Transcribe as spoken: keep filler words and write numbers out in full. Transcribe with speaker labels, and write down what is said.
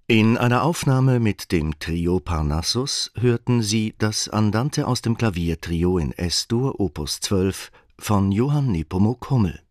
Speaker 1: In einer Aufnahme mit dem Trio Parnassus hörten Sie das Andante aus dem Klaviertrio in Es-Dur Opus zwölf von Johann Nepomuk Hummel.